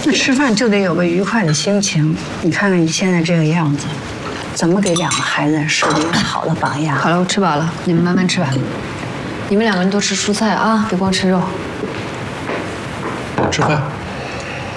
那吃饭就得有个愉快的心情。你看看你现在这个样子，怎么给2个孩子树立好的榜样？ 好了，我吃饱了，你们慢慢吃吧。你们2个人多吃蔬菜啊，别光吃肉。 吃饭。